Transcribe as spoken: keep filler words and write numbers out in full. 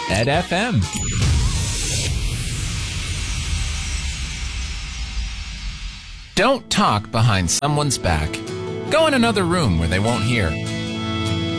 Ed F M. Don't talk behind someone's back. Go in another room where they won't hear.